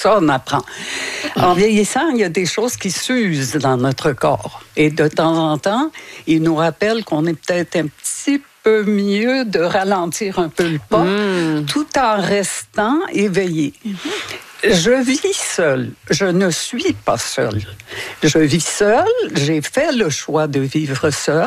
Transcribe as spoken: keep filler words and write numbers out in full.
ça, on apprend. En vieillissant, il y a des choses qui s'usent dans notre corps. Et de temps en temps, il nous rappelle qu'on est peut-être un petit peu mieux de ralentir un peu le pas, mmh. tout en restant éveillé. Je vis seule. Je ne suis pas seule. Je vis seule. J'ai fait le choix de vivre seule.